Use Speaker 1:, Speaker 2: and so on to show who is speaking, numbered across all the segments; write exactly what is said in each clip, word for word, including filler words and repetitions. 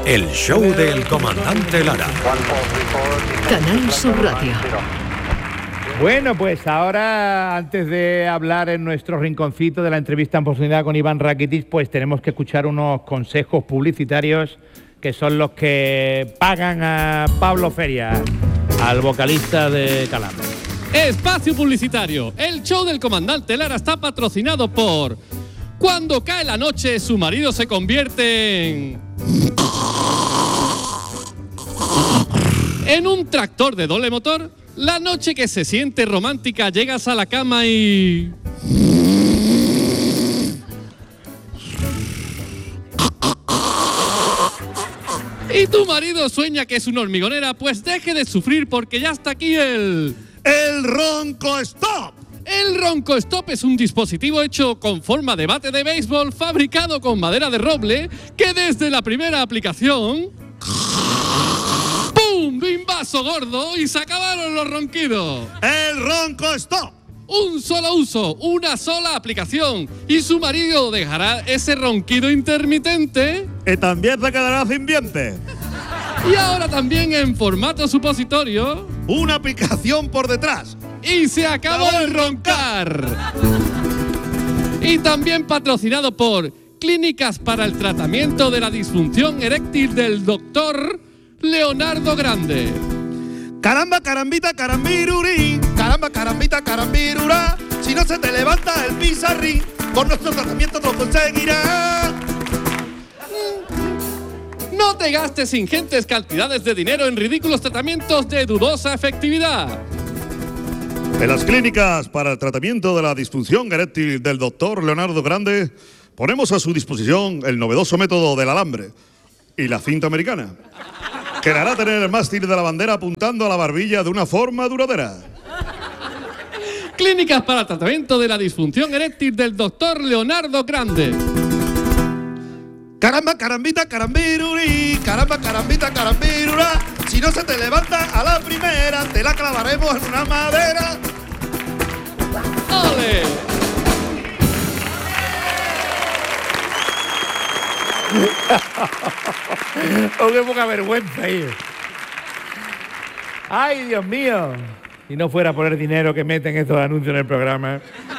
Speaker 1: El show del comandante Lara.
Speaker 2: Canal Sur Radio.
Speaker 3: Bueno, pues ahora, antes de hablar en nuestro rinconcito de la entrevista en profundidad con Iván Rakitic, pues tenemos que escuchar unos consejos publicitarios que son los que pagan a Pablo Feria, al vocalista de Calambre.
Speaker 4: Espacio publicitario. El show del comandante Lara está patrocinado por... Cuando cae la noche, su marido se convierte en... en un tractor de doble motor. La noche que se siente romántica, llegas a la cama y... y tu marido sueña que es una hormigonera, pues deje de sufrir porque ya está aquí el...
Speaker 5: ¡El Ronco Stop!
Speaker 4: El Ronco Stop es un dispositivo hecho con forma de bate de béisbol fabricado con madera de roble que desde la primera aplicación... ¡pum! ¡Bimbazo gordo! Y se acabaron los ronquidos.
Speaker 5: ¡El Ronco Stop!
Speaker 4: Un solo uso, una sola aplicación. Y su marido dejará ese ronquido intermitente.
Speaker 5: Y también se quedará sin dientes.
Speaker 4: Y ahora también en formato supositorio.
Speaker 5: Una aplicación por detrás.
Speaker 4: Y se acabó el roncar. Y también patrocinado por Clínicas para el Tratamiento de la Disfunción Eréctil del doctor Leonardo Grande.
Speaker 5: Caramba, carambita, carambirurí. Caramba, carambita, carambirurá. Si no se te levanta el pizarrín, con nuestro tratamiento lo conseguirás.
Speaker 4: No te gastes ingentes cantidades de dinero en ridículos tratamientos de dudosa efectividad.
Speaker 5: En las Clínicas para el Tratamiento de la Disfunción Eréctil del doctor Leonardo Grande, ponemos a su disposición el novedoso método del alambre y la cinta americana, que le hará tener el mástil de la bandera apuntando a la barbilla de una forma duradera.
Speaker 4: Clínicas para el Tratamiento de la Disfunción Eréctil del doctor Leonardo Grande.
Speaker 5: Caramba, carambita, carambirurí. Caramba, carambita, carambirurá. Si no se te levanta a la primera, te la clavaremos en una madera.
Speaker 4: ¡Ole!
Speaker 3: ¡Oh, qué poca vergüenza ahí! ¡Ay, Dios mío! Si no fuera por el dinero que meten estos anuncios en el programa.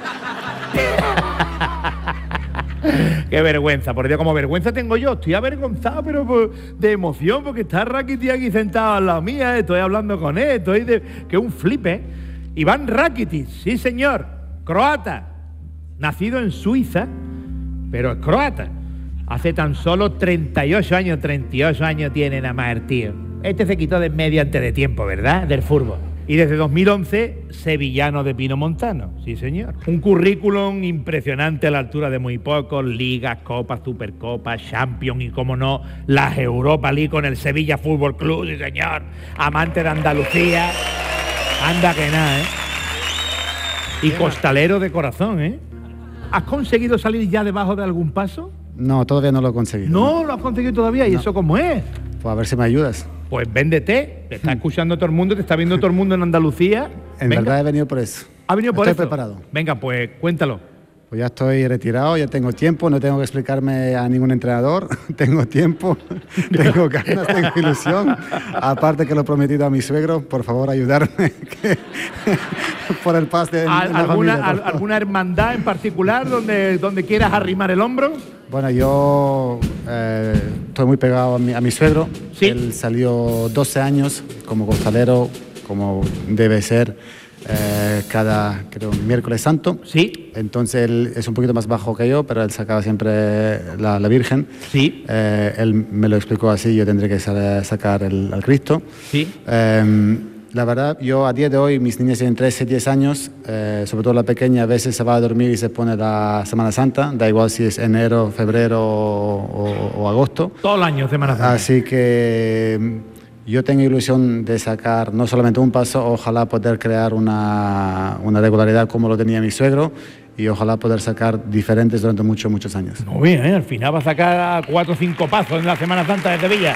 Speaker 3: ¡Qué vergüenza! Por Dios, como vergüenza tengo yo. Estoy avergonzado, pero por, de emoción, porque está Rakitic aquí sentado al lado mía. Estoy hablando con él. Estoy de... que un flipe. Iván Rakitic, sí señor. Croata. Nacido en Suiza, pero es croata. Hace tan solo treinta y ocho años, treinta y ocho años tiene nada más el tío. Este se quitó de en medio antes de tiempo, ¿verdad? Del fútbol. Y desde dos mil once, sevillano de Pinomontano, sí señor. Un currículum impresionante a la altura de muy pocos, ligas, copas, supercopas, Champions y, como no, las Europa League con el Sevilla Fútbol Club, sí señor. Amante de Andalucía, anda que nada, ¿eh? Y costalero de corazón, ¿eh? ¿Has conseguido salir ya debajo de algún paso?
Speaker 6: No, todavía no lo he conseguido.
Speaker 3: No, lo has conseguido todavía, ¿y no. Eso cómo es?
Speaker 6: Pues a ver si me ayudas.
Speaker 3: Pues véndete, te está escuchando todo el mundo, te está viendo todo el mundo en Andalucía.
Speaker 6: En
Speaker 3: Venga.
Speaker 6: verdad he venido por eso.
Speaker 3: ¿Ha venido por
Speaker 6: Estoy
Speaker 3: eso?
Speaker 6: preparado.
Speaker 3: Venga, pues cuéntalo.
Speaker 6: Pues ya estoy retirado, ya tengo tiempo, no tengo que explicarme a ningún entrenador. Tengo tiempo, tengo ganas, tengo ilusión. Aparte que lo he prometido a mi suegro, por favor ayudarme que, por el pase.
Speaker 3: ¿Alguna, familia, ¿Alguna hermandad en particular donde, donde quieras arrimar el hombro?
Speaker 6: Bueno, yo eh, estoy muy pegado a mi, a mi suegro.
Speaker 3: ¿Sí?
Speaker 6: Él salió doce años como costalero, como debe ser, eh, cada, creo, miércoles santo.
Speaker 3: Sí.
Speaker 6: Entonces él es un poquito más bajo que yo, pero él sacaba siempre la, la Virgen.
Speaker 3: Sí.
Speaker 6: Eh, él me lo explicó así, yo tendré que sacar el, al Cristo.
Speaker 3: Sí.
Speaker 6: Eh, La verdad, yo a día de hoy, mis niñas tienen trece, diez años, eh, sobre todo la pequeña, a veces se va a dormir y se pone la Semana Santa, da igual si es enero, febrero o, o, o agosto.
Speaker 3: Todo el año Semana Santa.
Speaker 6: Así que yo tengo ilusión de sacar no solamente un paso, ojalá poder crear una, una regularidad como lo tenía mi suegro y ojalá poder sacar diferentes durante muchos, muchos años.
Speaker 3: Muy bien, ¿eh? Al final va a sacar cuatro o cinco pasos en la Semana Santa de Sevilla.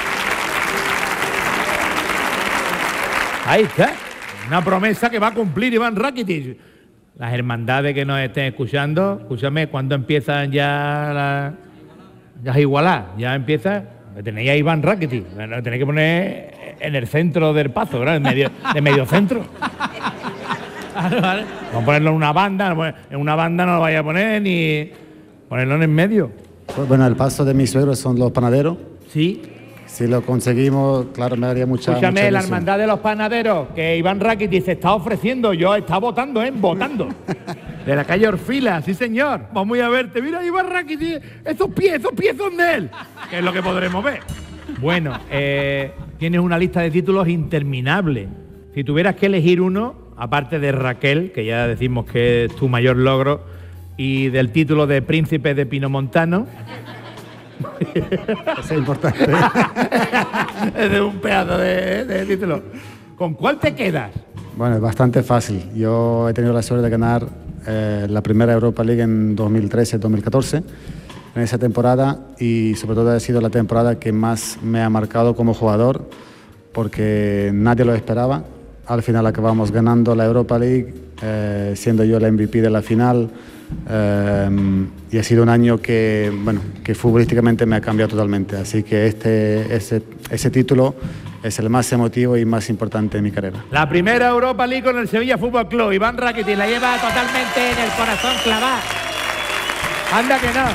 Speaker 3: Ahí está, una promesa que va a cumplir Iván Rakitic. Las hermandades que nos estén escuchando, escúchame, ¿cuándo empiezan ya las, las igualadas? Ya empieza, tenéis a Iván Rakitic, lo tenéis que poner en el centro del pazo, ¿verdad? En medio, de medio centro.
Speaker 7: Vale, vale.
Speaker 3: Vamos a ponerlo en una banda, en una banda no lo vaya a poner ni ponerlo en el medio.
Speaker 6: Bueno, el paso de mis suegros son los panaderos.
Speaker 3: Sí.
Speaker 6: Si lo conseguimos, claro, me daría mucha
Speaker 3: Escúchame,
Speaker 6: mucha
Speaker 3: la
Speaker 6: ilusión.
Speaker 3: hermandad de los panaderos, que Iván Rakitic se está ofreciendo, yo está votando, ¿eh? Votando. De la calle Orfila, sí señor. Vamos a verte, mira Iván Rakitic, esos pies, esos pies son de él. Que es lo que podremos ver. Bueno, eh, tienes una lista de títulos interminable. Si tuvieras que elegir uno, aparte de Raquel, que ya decimos que es tu mayor logro, y del título de Príncipe de Pinomontano.
Speaker 6: Eso es importante.
Speaker 3: Es de un pedazo de, de título. ¿Con cuál te quedas?
Speaker 6: Bueno, es bastante fácil. Yo he tenido la suerte de ganar eh, la primera Europa League en dos mil trece dos mil catorce, en esa temporada, y sobre todo ha sido la temporada que más me ha marcado como jugador, porque nadie lo esperaba. Al final acabamos ganando la Europa League, eh, siendo yo el M V P de la final, eh, y ha sido un año que, bueno, que futbolísticamente me ha cambiado totalmente. Así que este, ese, ese título es el más emotivo y más importante de mi carrera.
Speaker 3: La primera Europa League con el Sevilla Fútbol Club. Iván Rakitic la lleva totalmente en el corazón clavado. Anda que no.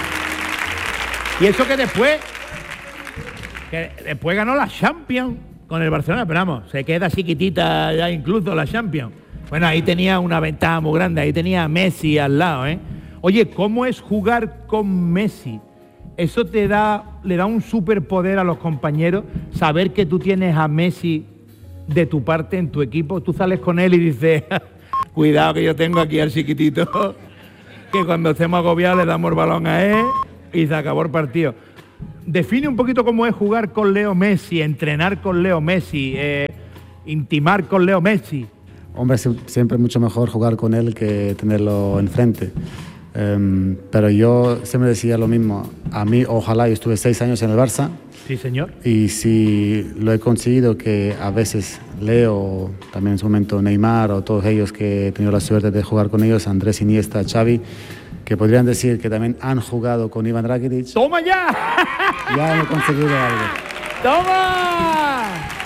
Speaker 3: Y eso que después, que después ganó la Champions con el Barcelona, pero vamos, se queda chiquitita ya incluso la Champions. Bueno, ahí tenía una ventaja muy grande, ahí tenía a Messi al lado, ¿eh? Oye, ¿cómo es jugar con Messi? Eso te da, le da un superpoder a los compañeros, saber que tú tienes a Messi de tu parte en tu equipo. Tú sales con él y dices, cuidado que yo tengo aquí al chiquitito, que cuando estemos agobiados le damos el balón a él y se acabó el partido. Define un poquito cómo es jugar con Leo Messi, entrenar con Leo Messi, eh, intimar con Leo Messi.
Speaker 6: Hombre, siempre es mucho mejor jugar con él que tenerlo enfrente. Um, pero yo siempre decía lo mismo. A mí, ojalá, yo estuve seis años en el Barça.
Speaker 3: Sí, señor.
Speaker 6: Y si lo he conseguido, que a veces Leo, también en su momento Neymar o todos ellos que he tenido la suerte de jugar con ellos, Andrés Iniesta, Xavi, que podrían decir que también han jugado con Iván Rakitic.
Speaker 3: ¡Toma ya!
Speaker 6: Ya he conseguido algo.
Speaker 3: ¡Toma!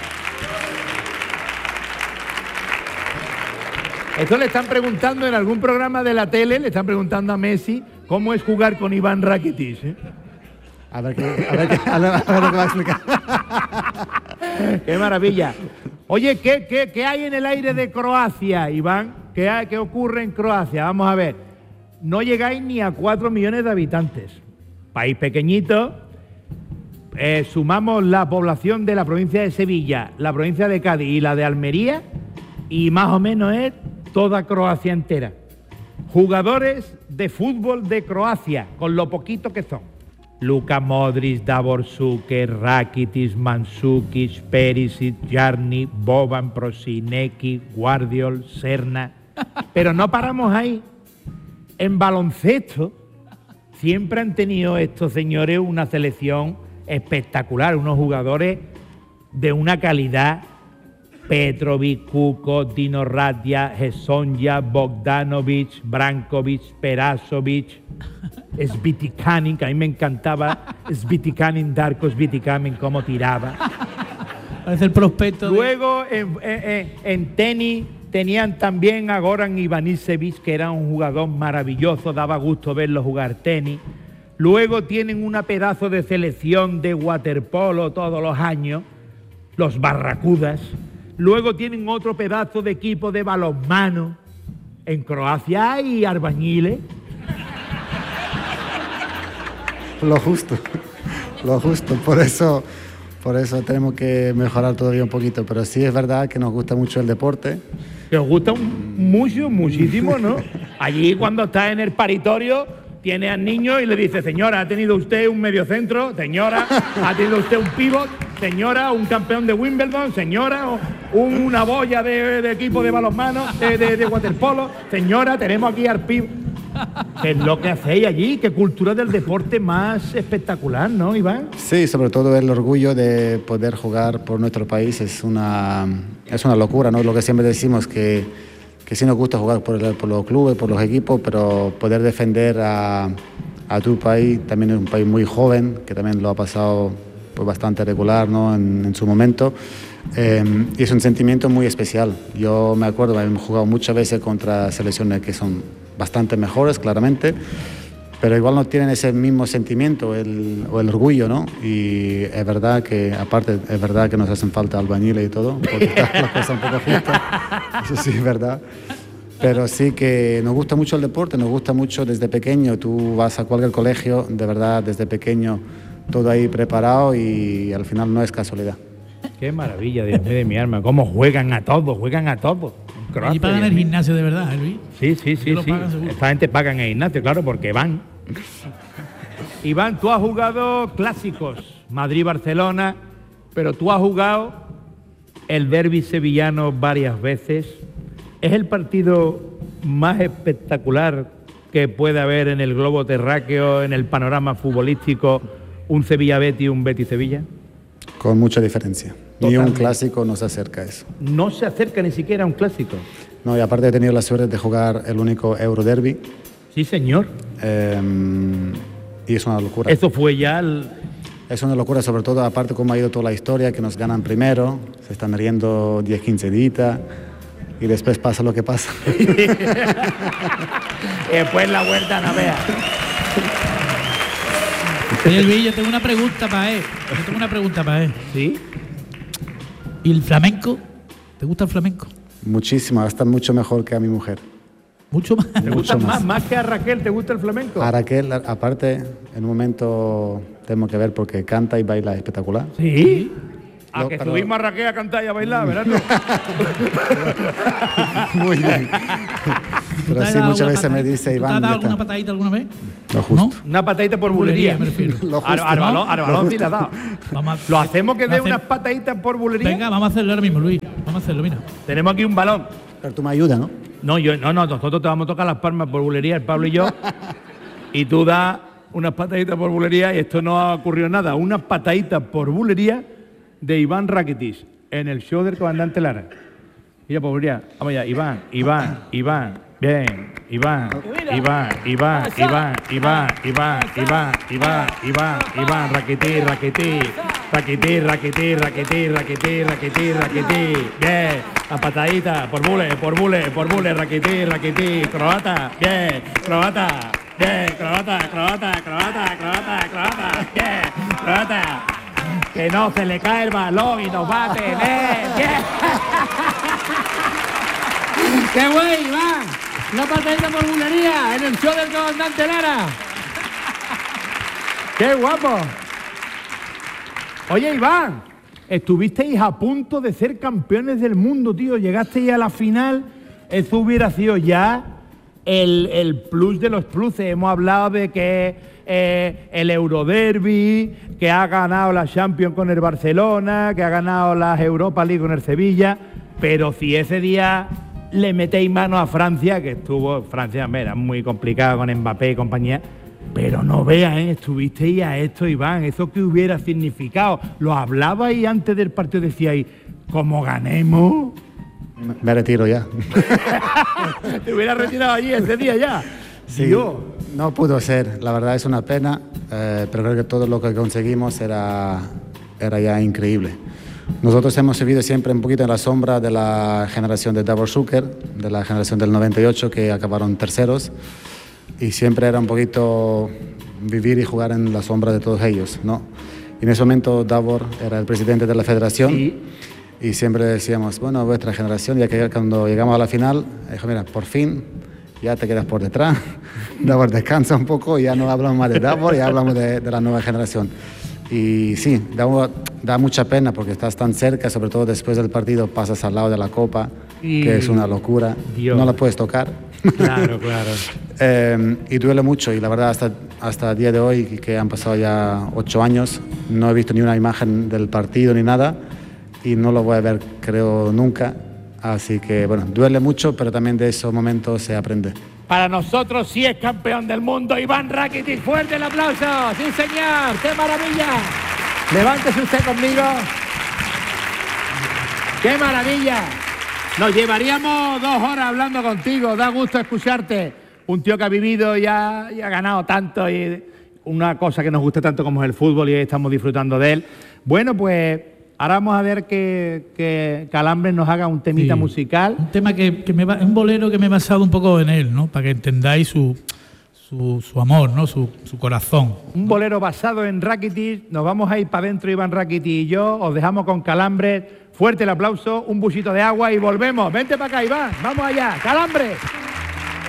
Speaker 3: Esto le están preguntando en algún programa de la tele, le están preguntando a Messi cómo es jugar con Iván Rakitic, ¿eh?
Speaker 6: A ver qué, a ver qué, a ver, a ver lo que va a explicar.
Speaker 3: ¡Qué maravilla! Oye, ¿qué, qué, qué hay en el aire de Croacia, Iván? ¿Qué, hay, ¿Qué ocurre en Croacia? Vamos a ver. No llegáis ni a cuatro millones de habitantes. País pequeñito. Eh, sumamos la población de la provincia de Sevilla, la provincia de Cádiz y la de Almería, y más o menos es toda Croacia entera. Jugadores de fútbol de Croacia, con lo poquito que son. Luka Modric, Davor Šuker, Rakitic, Mandžukić, Perisic, Jarni, Boban, Prosinecki, Guardiol, Serna. Pero no paramos ahí. En baloncesto siempre han tenido estos señores una selección espectacular, unos jugadores de una calidad. Petrovic, Kukoc, Dino Radja, Hesonja, Bogdanovic, Brankovic, Perasovic, Svitikanin, que a mí me encantaba, Svitikanin, Darko Svitikanin, cómo tiraba.
Speaker 7: Parece el prospecto. De...
Speaker 3: Luego en, en, en tenis tenían también a Goran Ivanisevic, que era un jugador maravilloso, daba gusto verlo jugar tenis. Luego tienen una pedazo de selección de waterpolo todos los años, los Barracudas. Luego tienen otro pedazo de equipo de balonmano. En Croacia hay albañiles.
Speaker 6: Lo justo, lo justo. Por eso, por eso tenemos que mejorar todavía un poquito. Pero sí es verdad que nos gusta mucho el deporte.
Speaker 3: Que os gusta mucho, muchísimo, ¿no? Allí cuando está en el paritorio tiene al niño y le dice, señora, ¿ha tenido usted un mediocentro? Señora, ¿ha tenido usted un pívot? Señora, un campeón de Wimbledon, señora, un, una boya de, de equipo de balonmano, de, de, de waterpolo, señora, tenemos aquí al pívot. ¿Qué es lo que hacéis allí? Qué cultura del deporte más espectacular, ¿no, Iván?
Speaker 6: Sí, sobre todo el orgullo de poder jugar por nuestro país es una, es una locura, ¿no? Lo que siempre decimos que, que sí nos gusta jugar por, el, por los clubes, por los equipos, pero poder defender a, a tu país, también es un país muy joven, que también lo ha pasado fue bastante regular, ¿no? en, en su momento. Eh, y es un sentimiento muy especial. Yo me acuerdo, hemos jugado muchas veces contra selecciones que son bastante mejores, claramente, pero igual no tienen ese mismo sentimiento el, o el orgullo, ¿no? Y es verdad que, aparte, es verdad que nos hacen falta albañiles y todo, porque está la cosa un poco justa, eso sí es verdad. Pero sí que nos gusta mucho el deporte, nos gusta mucho desde pequeño. Tú vas a cualquier colegio, de verdad, desde pequeño, todo ahí preparado y al final no es casualidad.
Speaker 3: Qué maravilla, Dios mío de mi alma, cómo juegan a todos, juegan a todos.
Speaker 7: Y pagan el gimnasio de verdad, ¿eh, Luis?
Speaker 3: Sí, sí, sí, sí. Esta gente paga en el gimnasio, claro, porque van. Iván, tú has jugado clásicos, Madrid-Barcelona, pero tú has jugado el derbi sevillano varias veces. ¿Es el partido más espectacular que puede haber en el globo terráqueo, en el panorama futbolístico, un Sevilla-Betis y un Betis-Sevilla?
Speaker 6: Con mucha diferencia. Ni un clásico nos acerca a eso.
Speaker 3: No se acerca ni siquiera a un clásico.
Speaker 6: No, y aparte he tenido la suerte de jugar el único Euroderby.
Speaker 3: Sí, señor.
Speaker 6: Eh, y es una locura.
Speaker 3: Eso fue ya el...
Speaker 6: Es una locura, sobre todo, aparte cómo ha ido toda la historia, que nos ganan primero, se están riendo diez, quince días, y después pasa lo que pasa.
Speaker 3: Y después la vuelta no vea.
Speaker 7: Oye, Luis, yo tengo una pregunta para él. Yo tengo una pregunta para él.
Speaker 3: ¿Sí?
Speaker 7: ¿Y el flamenco? ¿Te gusta el flamenco?
Speaker 6: Muchísimo, hasta mucho mejor que a mi mujer.
Speaker 7: Mucho más.
Speaker 3: ¿Te gusta más? ¿Más que a Raquel te gusta el flamenco?
Speaker 6: A Raquel, aparte, en un momento tenemos que ver porque canta y baila espectacular.
Speaker 3: ¿Sí? A
Speaker 6: No,
Speaker 3: que
Speaker 6: pero-
Speaker 3: subimos a Raquel a cantar y a bailar, ¿verdad?
Speaker 6: Muy bien.
Speaker 7: ¿Tú te
Speaker 6: Pero
Speaker 7: has
Speaker 6: sí,
Speaker 7: dado
Speaker 6: muchas
Speaker 7: alguna
Speaker 6: veces me
Speaker 7: patadita?
Speaker 6: dice
Speaker 7: ¿Tú
Speaker 6: Iván,
Speaker 7: ¿Te has dado
Speaker 6: ya
Speaker 7: alguna
Speaker 6: está.
Speaker 7: patadita alguna vez?
Speaker 6: Lo justo.
Speaker 7: ¿No?
Speaker 3: Una patadita por bulería.
Speaker 7: Me refiero.
Speaker 6: Lo
Speaker 3: Al,
Speaker 6: justo.
Speaker 3: al balón, al balón
Speaker 6: Lo
Speaker 3: sí le ha dado.
Speaker 7: Vamos a-
Speaker 3: Lo hacemos que dé
Speaker 7: Hace-
Speaker 3: unas pataditas por bulería.
Speaker 7: Venga, vamos a hacerlo ahora mismo, Luis. Vamos a hacerlo, mira.
Speaker 3: Tenemos aquí un balón.
Speaker 6: Pero tú me ayudas, ¿no?
Speaker 3: No, yo, no, no, nosotros te vamos a tocar las palmas por bulería, el Pablo y yo. Y tú das unas pataditas por bulería y esto no ha ocurrido nada. Unas pataditas por bulería de Iván Rakitic en el show del comandante Lara. Mira, por bulería. Vamos allá, Iván, Iván, Iván. Bien, Iván, Iván, Iván, Iván, Iván, Iván, Iván, Iván, Iván, Iván, Rakitic, Rakitic, Rakitic, Rakitic, Rakitic, Rakitic, Rakitic, Rakitic. Bien, la patadita por bule, por bule, por bule, Rakitic, Rakitic, croata, bien, croata, bien, croata, croata, croata, croata, croata, bien, croata. Que no se le cae el balón y nos va a tener, bien. ¡Qué güey, Iván! Una patadita por bulería en el show del comandante Lara. ¡Qué guapo! Oye, Iván, estuvisteis a punto de ser campeones del mundo, tío. Llegasteis a la final. Eso hubiera sido ya el, el plus de los pluses. Hemos hablado de que eh, el Euroderby, que ha ganado la Champions con el Barcelona, que ha ganado la Europa League con el Sevilla. Pero si ese día le metéis mano a Francia, que estuvo, Francia era muy complicada con Mbappé y compañía, pero no veas, ¿eh? Estuvisteis a esto, Iván, eso que hubiera significado. Lo hablabais antes del partido, decíais, como ganemos.
Speaker 6: Me- Me retiro ya.
Speaker 3: Te hubieras retirado allí ese día ya.
Speaker 6: Sí,
Speaker 3: Dios.
Speaker 6: no pudo ser, la verdad es una pena, eh, pero creo que todo lo que conseguimos era, era ya increíble. Nosotros hemos vivido siempre un poquito en la sombra de la generación de Davor Zucker, de la generación del noventa y ocho, que acabaron terceros, y siempre era un poquito vivir y jugar en la sombra de todos ellos, ¿no? Y en ese momento Davor era el presidente de la federación,
Speaker 3: Sí.
Speaker 6: y siempre decíamos, bueno, vuestra generación, ya que cuando llegamos a la final, dijo, mira, por fin ya te quedas por detrás, Davor descansa un poco y ya no hablamos más de Davor, ya hablamos de, de la nueva generación. Y sí, da, da mucha pena porque estás tan cerca, sobre todo después del partido pasas al lado de la copa,
Speaker 3: Y-
Speaker 6: que es una locura,
Speaker 3: Dios.
Speaker 6: no la puedes tocar.
Speaker 3: Claro, claro.
Speaker 6: Eh, y duele mucho y la verdad hasta, hasta el día de hoy, que han pasado ya ocho años, no he visto ni una imagen del partido ni nada y no lo voy a ver creo nunca. Así que bueno, duele mucho, pero también de esos momentos se aprende.
Speaker 3: Para nosotros sí es campeón del mundo, Iván Rakitic. Fuerte el aplauso. Sí, señor. ¡Qué maravilla! Levántese usted conmigo. ¡Qué maravilla! Nos llevaríamos dos horas hablando contigo. Da gusto escucharte. Un tío que ha vivido y ha, y ha ganado tanto. Y una cosa que nos gusta tanto como es el fútbol y estamos disfrutando de él. Bueno, pues ahora vamos a ver que, que Calambres nos haga un temita
Speaker 7: Sí.
Speaker 3: musical.
Speaker 7: Un tema que, que me va, un bolero que me he basado un poco en él, ¿no? Para que entendáis su, su, su amor, ¿no? Su, su corazón.
Speaker 3: Un bolero basado en Rakitic. Nos vamos a ir para adentro, Iván Rakitic y yo. Os dejamos con Calambres. Fuerte el aplauso, un buchito de agua y volvemos. Vente para acá, Iván. Vamos allá. Calambres.